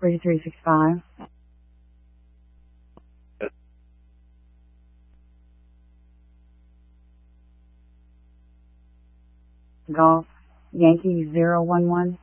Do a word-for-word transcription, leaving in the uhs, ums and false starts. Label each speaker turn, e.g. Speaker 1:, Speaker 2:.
Speaker 1: three three six five. Golf Yankee zero one one.